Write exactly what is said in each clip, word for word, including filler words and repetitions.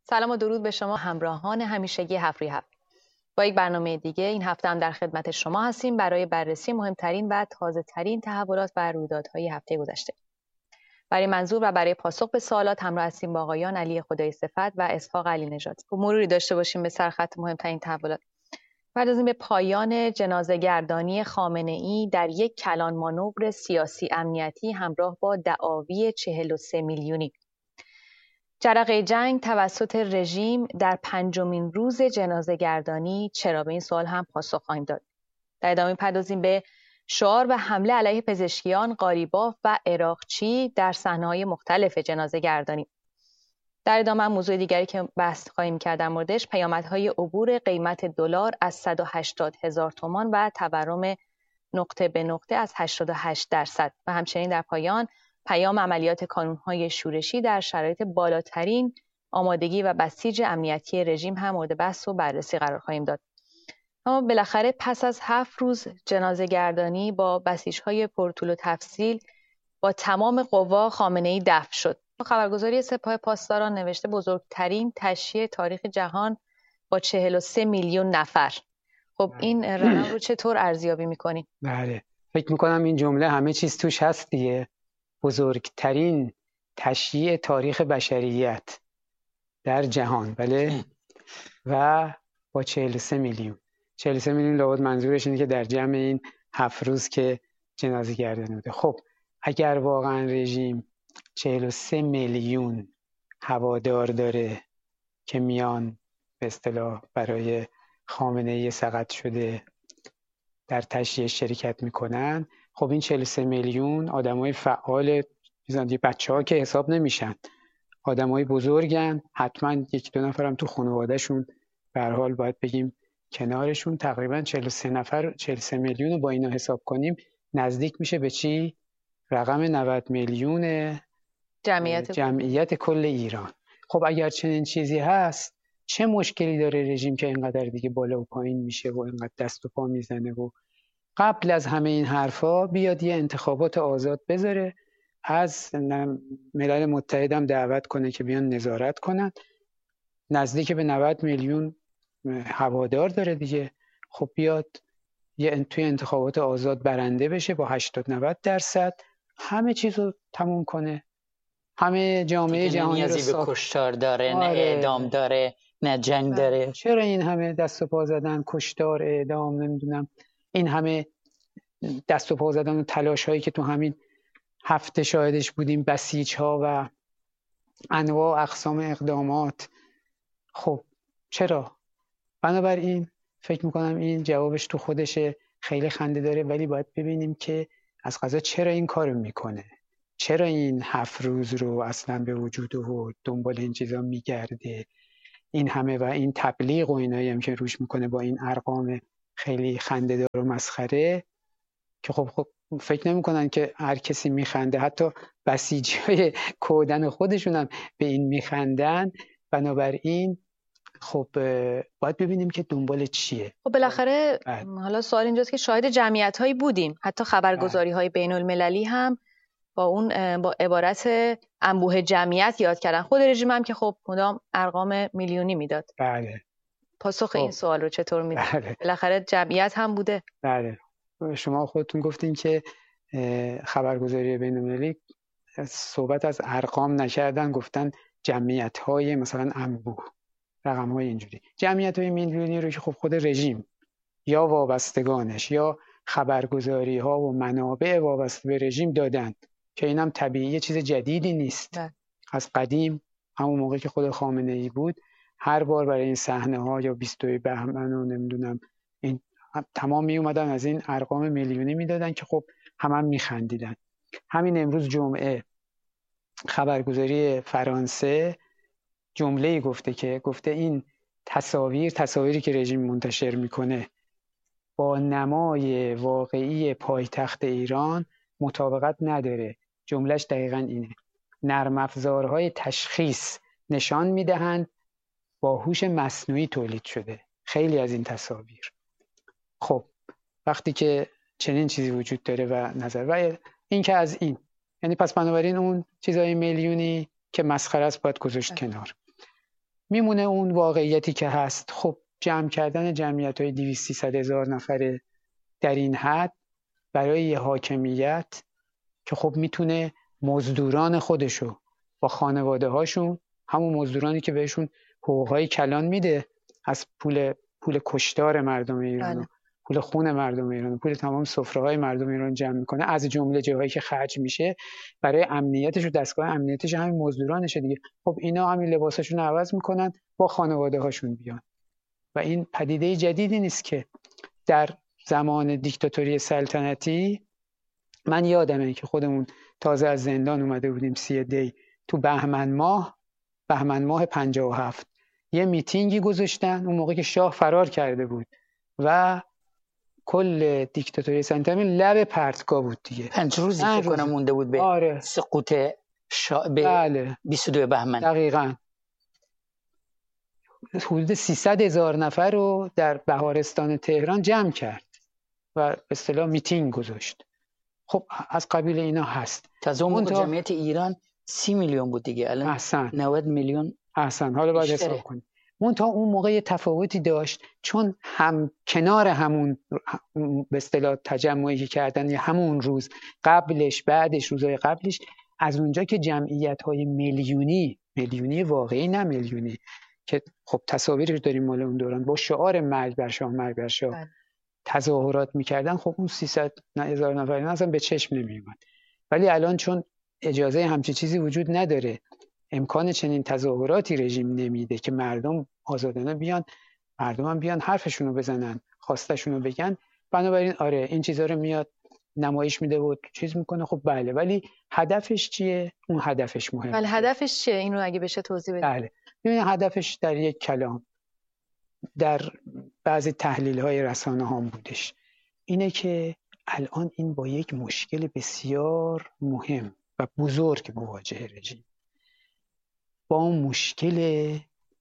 سلام و درود به شما همراهان همیشگی هفت روی هفت. با یک برنامه دیگه این هفته هم در خدمت شما هستیم برای بررسی مهمترین و تازه ترین تحولات و رویدادهای هفته گذشته. برای منظور و برای پاسخ به سوالات همراه هستیم با آقایان علی خدایی صفت و اسحاق علی نژاد. مروری داشته باشیم به سرخط مهمترین تحولات. پردازیم به پایان جنازه گردانی خامنه‌ای در یک کلان مانور سیاسی امنیتی همراه با دعاوی چهل و سه میلیونی. جرقه جنگ توسط رژیم در پنجمین روز جنازه گردانی چرا؟ به این سوال هم پاسخ خواهیم داد. در ادامه می‌پردازیم به شعار و حمله علیه پزشکیان، قالیباف و عراقچی در صحنه‌های مختلف جنازه گردانی. در ادامه هم موضوع دیگری که بحث خواهیم کرد در موردش پیامدهای عبور قیمت دلار از صد و هشتاد هزار تومان و تورم نقطه به نقطه از هشتاد و هشت درصد و همچنین در پایان پیام عملیات کانون‌های شورشی در شرایط بالاترین آمادگی و بسیج امنیتی رژیم هم مورد بحث و بررسی قرار خواهیم داد. اما بالاخره پس از هفت روز جنازه گردانی با بسیج‌های پرطول و تفصیل با تمام قوا خامنه‌ای دفن شد. خبرگزاری سپاه پاسداران نوشته بزرگترین تشییع تاریخ جهان با چهل و سه میلیون نفر. خب این رقم رو چطور ارزیابی می‌کنید؟ بله، فکر می‌کنم این جمله همه چیز توش هست دیگه. بزرگترین تشییع تاریخ بشریت در جهان، بله، و با چهل و سه میلیون. چهل و سه میلیون لابد منظورش اینه که در جمع این هفت روز که جنازه گردانی بوده. خب اگر واقعا رژیم چهل و سه میلیون هوادار داره که میان به اصطلاح برای خامنه‌ای سقط شده در تشییع شرکت میکنن، خب این چهل و سه میلیون آدمای فعال، بچه‌ها که حساب نمیشن، آدمای بزرگن، حتما یک دو نفرم تو خانوادهشون به هر حال باید بگیم کنارشون. تقریبا چهل و سه نفر، چهل و سه میلیون رو با اینا حساب کنیم نزدیک میشه به چی؟ رقم نود میلیون جمعیت جمعیت کل ایران. خب اگر چنین چیزی هست، چه مشکلی داره رژیم که اینقدر دیگه بالا و پایین میشه و اینقدر دست و پا میزنه و قبل از همه این حرفا بیاد یه انتخابات آزاد بذاره، از ملل متحد هم دعوت کنه که بیان نظارت کنن. نزدیک به نود میلیون هوادار داره دیگه. خب بیاد یه توی انتخابات آزاد برنده بشه با هشتاد نود درصد، همه چیز رو تموم کنه، همه جامعه جهانی رو نیازی به کشتار داره، آره. نه اعدام داره، نه جنگ داره. چرا این همه دست و پا زدن، کشتار، اعدام، نمیدونم این همه دست و پا زدن و تلاش هایی که تو همین هفته شاهدش بودیم، بسیج ها و انواع اقسام اقدامات. خب چرا؟ بنابراین فکر میکنم این جوابش تو خودشه، خیلی خنده داره، ولی باید ببینیم که از قضا چرا این کارو میکنه، چرا این هفت روز رو اصلا به وجود و دنبال این چیزا میگرده، این همه و این تبلیغ و اینایی هم که روش میکنه با این ارقام خیلی خنده دار و مسخره که خب خب فکر نمیکنن که هر کسی میخنده، حتی بسیجای کودن خودشون هم به این میخندن. بنابراین خب باید ببینیم که دنبال چیه. خب بالاخره حالا سوال اینجاست که شاهد جمعیت هایی بودیم، حتی خبرگزاری های بین المللی هم با اون با عبارت انبوه جمعیت یاد کردن. خود رژیم هم که خب مدام ارقام میلیونی میداد. بله. پاسخ خب. این سوال رو چطور میدید؟ بله. بالاخره جمعیت هم بوده. بله. شما خودتون گفتین که خبرگزاری بین المللی صحبت از ارقام نکردن، گفتن جمعیت های مثلا انبوه، رقم های اینجوری. جمعیت های میلیونی رو که خب خود رژیم یا وابستگانش یا خبرگزاری ها و منابع وابسته به رژیم دادن که اینم طبیعی، چیز جدیدی نیست. ده. از قدیم همون موقع که خود خامنه ای بود هر بار برای این صحنه ها یا بیست و دو بهمن و نمیدونم این تمام می اومدن از این ارقام میلیونی میدادن که خب هم هم میخندیدن. همین امروز جمعه خبرگزاری فرانسه جمله‌ای گفته که گفته این تصاویر تصاویری که رژیم منتشر میکنه با نمای واقعی پایتخت ایران مطابقت نداره. جملهش دقیقاً اینه: نرم افزارهای تشخیص نشان میدهند با هوش مصنوعی تولید شده خیلی از این تصاویر. خب وقتی که چنین چیزی وجود داره و نظر و این که از این، یعنی پس بنابراین اون چیزای میلیونی که مسخره است باید گذاشت کنار. میمونه اون واقعیتی که هست. خب جمع کردن جمعیت های دویست سیصد هزار نفره در این حد برای یه حاکمیت که خب میتونه مزدوران خودشو با خانواده هاشون، همون مزدورانی که بهشون حقوقهای کلان میده از پول پول کشتار مردم ایران، بله. پول خون مردم ایران، پول تمام سفره‌های مردم ایران جمع میکنه، از جمله جاهایی که خرج میشه برای امنیتش و دستگاه امنیتش همین مزدورانشه دیگه. خب اینا همین لباساشون رو عوض میکنن با خانواده هاشون بیان. و این پدیده جدیدی نیست که در زمان دیکتاتوری سلطنتی، من یادمه که خودمون تازه از زندان اومده بودیم سی دی تو بهمن ماه بهمن ماه پنجاه و هفت یه میتینگی گذاشتن اون موقع که شاه فرار کرده بود و کل دیکتاتوری سلطنتی لب پرتگاه بود دیگه. پنج روزی فکر کنم مونده بود به آره. سقوط شا... به بله. بیست و دو بهمن. دقیقاً حدود سیصد هزار نفر رو در بهارستان تهران جمع کرد و به اصطلاح میتینگ گذاشت. خب از قبیل اینا هست. تازه اون موقع جمعیت ایران سی میلیون بود دیگه، الان احسن. نود میلیون. احسن. حالا باید حساب کنیم. منتها اون موقع یه تفاوتی داشت، چون هم کنار همون به اصطلاح تجمعی که کردن یا همون روز قبلش بعدش روزهای قبلش، از اونجا که جمعیت‌های میلیونی میلیونی واقعی نه میلیونی که خب تصاویرش داریم مال اون دوران با شعار مرگ بر شاه مرگ بر شاه تظاهرات میکردن، خب اون سیصد هزار نفر اینا اصلا به چشم نمیومد. ولی الان چون اجازه همچین چیزی وجود نداره، امکان چنین تظاهراتی رژیم نمیده که مردم آزادانه بیان، مردم هم بیان حرفشون رو بزنن، خواستشون رو بگن، بنابراین آره این چیزا رو میاد نمایش میده و چیز میکنه. خب بله، ولی هدفش چیه؟ اون هدفش مهمه. بله هدفش چیه؟ این رو اگه بشه توضیح بدید. بله ببینید هدفش در یک کلام در بعضی تحلیل‌های رسانه ها بودش اینه که الان این با یک مشکل بسیار مهم و بزرگ مواجه رژیم، با اون مشکل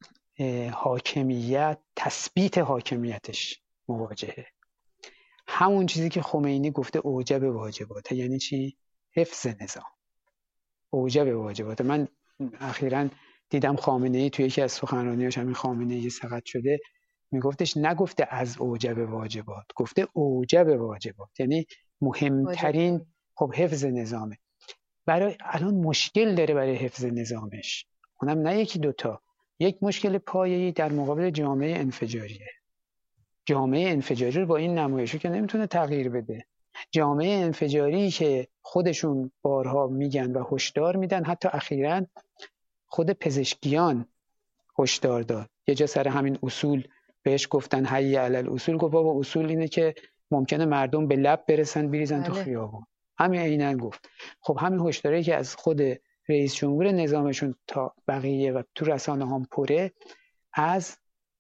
حاکمیت، تثبیت حاکمیتش مواجهه. همون چیزی که خمینی گفته اوجب واجباته. یعنی چی؟ حفظ نظام، اوجب واجباته. من اخیراً دیدم خامنه‌ای توی یکی از سخنرانیاش، همین خامنه‌ای سقط شده، میگفتش نگفته از اوجب واجبات، گفته اوجب واجبات، یعنی مهمترین خب حفظ نظامه. برای الان مشکل داره برای حفظ نظامش، اونم نه یکی دوتا، یک مشکل پایه‌ای در مقابل جامعه انفجاریه. جامعه انفجاری رو با این نمایشو که نمیتونه تغییر بده. جامعه انفجاری که خودشون بارها میگن و هشدار میدن، حتی اخیراً خود پزشکیان هشدار داد. یه جا سر همین اصول بهش گفتن حی علی الاصول، گفت بابا اصول اینه که ممکنه مردم به لب برسن بریزن تو خیابون. همین عیناً گفت. خب همین هشداری که از خود رئیس جمهور نظامشون تا بقیه و تو رسانه هم پره، از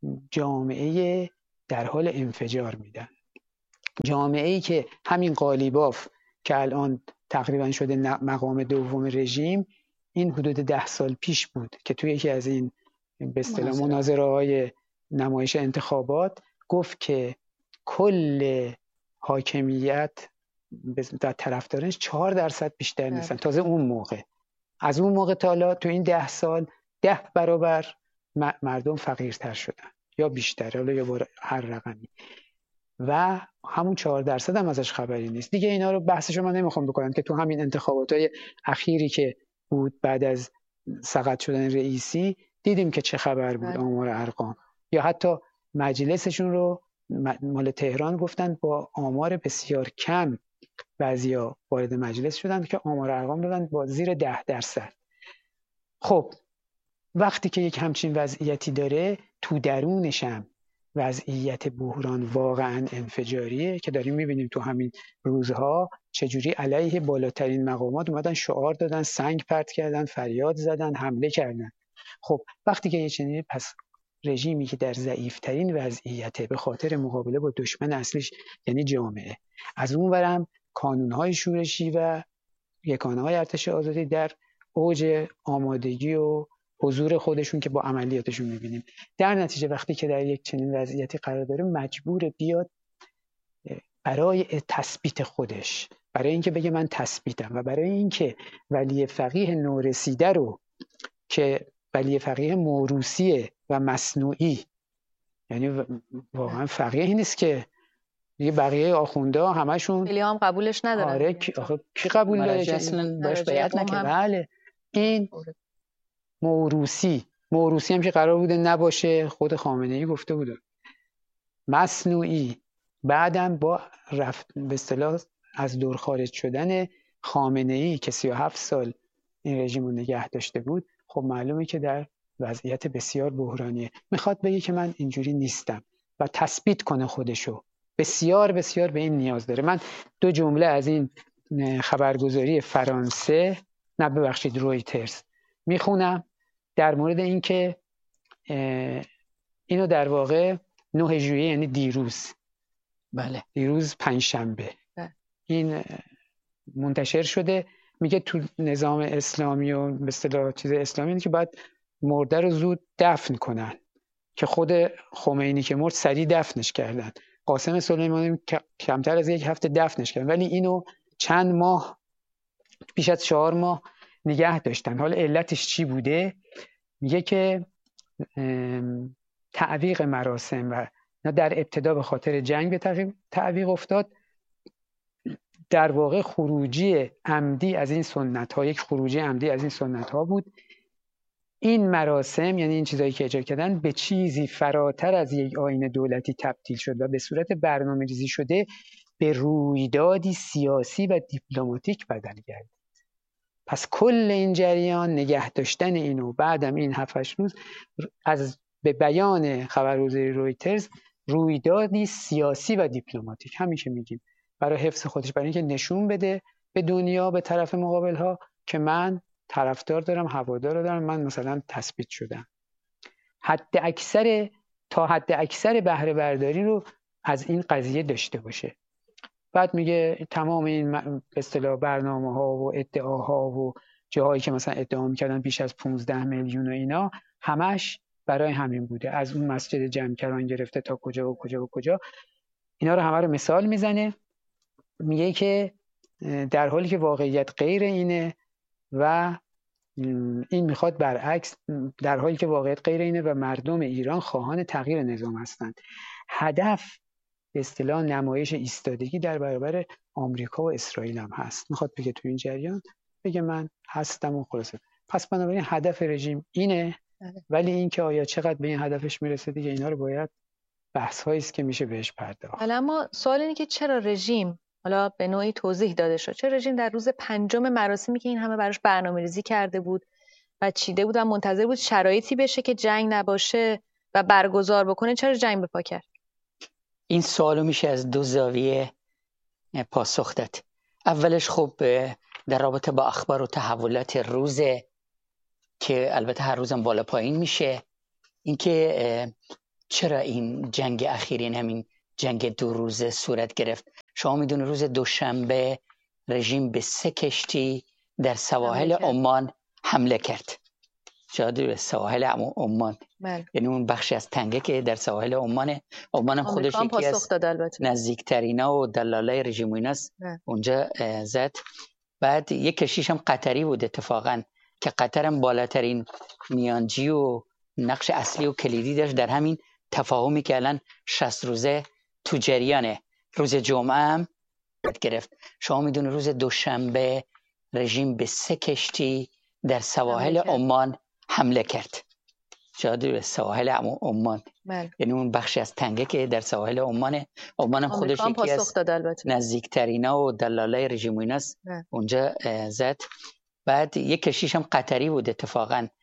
جامعه در حال انفجار میدن. جامعه‌ای که همین قالیباف که الان تقریبا شده مقام دوم رژیم، این حدود ده سال پیش بود که توی یکی از این به اصطلاح مناظره‌های نمایش انتخابات گفت که کل حاکمیت در طرفدارش چهار درصد بیشتر نیستن. تازه اون موقع، از اون موقع تا حالا تو این ده سال ده برابر مردم فقیرتر شدن یا بیشتر، حالا یا بر هر رقمی، و همون چهار درصد هم ازش خبری نیست دیگه. اینا رو بحثشو من نمیخوام بکنم که تو همین انتخاباتهای اخیری که بود بعد از سقط شدن رئیسی دیدیم که چه خبر بود، آمار ارقام، یا حتی مجلسشون رو مال تهران گفتن با آمار بسیار کم بعضیا وارد مجلس شدن که آمار ارقام دادن با زیر ده درصد. خب وقتی که یک همچین وضعیتی داره، تو درونش هم وضعیت بحران واقعا انفجاریه که داریم میبینیم تو همین روزها چجوری علیه بالاترین مقامات اومدن شعار دادن، سنگ پرت کردن، فریاد زدن، حمله کردن. خب وقتی که یه چنین، پس رژیمی که در ضعیفترین وضعیته به خاطر مقابله با دشمن اصلیش یعنی جامعه، از اون ورم کانونهای شورشی و یگانه‌های ارتش آزادی در اوج آمادگی و حضور خودشون که با عملیاتشون میبینیم، در نتیجه وقتی که در یک چنین وضعیتی قرار داره مجبور بیاد برای تثبیت خودش، برای اینکه بگه من تثبیتم و برای اینکه ولی فقیه نورسیده رو که ولی فقیه موروثیه و مصنوعی. یعنی واقعا فقیه نیست که دیگه بقیه آخونده همشون خیلی هم قبولش ندارن. آره کی, آخه کی قبول داره که اصلا باش بیعت نکرد. بله این موروثی موروثی هم که قرار بوده نباشه، خود خامنه‌ای گفته بوده. مصنوعی بعدم با رفت به اصطلاح از دور خارج شدن خامنه‌ای که سی و هفت سال این رژیم رو نگه داشته بود، خب معلومه که در وضعیت بسیار بحرانیه. میخواد بگه که من اینجوری نیستم و تثبیت کنه خودشو. بسیار بسیار به این نیاز داره. من دو جمله از این خبرگزاری فرانسه نه ببخشید رویترز میخونم در مورد این که اینو در واقع نه ژوئیه یعنی دیروز بله دیروز پنجشنبه این منتشر شده. میگه تو نظام اسلامی و به اصطلاح چیز اسلامی اینه که باید مرده رو زود دفن کنن، که خود خمینی که مرد سریع دفنش کردن. قاسم سلیمانی کمتر از یک هفته دفنش کردن، ولی اینو چند ماه بیش از چهار ماه نگه داشتن. حالا علتش چی بوده؟ میگه که تعویق مراسم و در ابتدا به خاطر جنگ به تعویق افتاد. در واقع خروجی عمدی از این سنت ها یک خروجی عمدی از این سنت ها بود. این مراسم یعنی این چیزایی که اجرا کردن به چیزی فراتر از یک آیین دولتی تبدیل شد و به صورت برنامه‌ریزی شده به رویدادی سیاسی و دیپلماتیک بدل گردید. پس کل این جریان نگه داشتن اینو بعدم این هفت هشت روز از به بیان خبرگزاری رویترز رویدادی سیاسی و دیپلماتیک همیشه میگیم برای حفظ خودش، برای اینکه نشون بده به دنیا به طرف مقابل ها که من طرفدار دارم، هوادار دارم، من مثلا تثبیت شدم. حد اکثر تا حد اکثر بهره برداری رو از این قضیه داشته باشه. بعد میگه تمام این به اصطلاح برنامه‌ها و ادعاها و جاهایی که مثلا ادعا می‌کردن بیش از پانزده میلیون و اینا همش برای همین بوده. از اون مسجد جمکران گرفته تا کجا و کجا و کجا، اینا رو همه رو مثال میزنه. میگه که در حالی که واقعیت غیر اینه و این میخواد برعکس، در حالی که واقعیت غیر اینه و مردم ایران خواهان تغییر نظام هستند. هدف به اصطلاح نمایش ایستادگی در برابر آمریکا و اسرائیل هم هست. میخواد بگه تو این جریان بگه من هستم و خلاصه. پس بنابراین هدف رژیم اینه، ولی این که آیا چقدر به این هدفش میرسه دیگه اینا رو باید بحث هایی است که میشه بهش پرداخت. حالا اما سوال اینه که چرا رژیم، حالا به نوعی توضیح داده شد، چرا رژیم در روز پنجم مراسمی که این همه براش برنامه‌ریزی کرده بود و چیده بود و منتظر بود شرایطی بشه که جنگ نباشه و برگزار بکنه، چرا جنگ به پا کرد؟ این سوالو میشه از دو زاویه پاسخ داد. اولش خب در رابطه با اخبار و تحولات روز که البته هر روزم بالا پایین میشه، اینکه چرا این جنگ اخیر، این همین جنگ دو روزه صورت گرفت. شما میدونی روز دوشنبه رژیم به سه کشتی در سواحل عمان حمله کرد. شاید به سواحل عمان، یعنی اون بخشی از تنگه که در سواحل عمان، عمان هم خودش یکی از نزدیکترینا و دلالای رژیم و ایناست، اونجا زد. بعد یک کشتیش هم قطری بود اتفاقا، که قطر هم بالاترین میانجی و نقش اصلی و کلیدی داشت در همین تفاهمی که الان شصت روزه تو جریانه. روز جمعه هم گرفت. شما میدونی روز دوشنبه رژیم به سه کشتی در سواحل عمان حمله کرد. شاید به سواحل عمان، یعنی اون بخشی از تنگه که در سواحل عمان، عمان هم خودش یکی از نزدیکترینا و دلالای رژیم و ایناست، اونجا زد. بعد یک کشتیش هم قطری بود اتفاقا،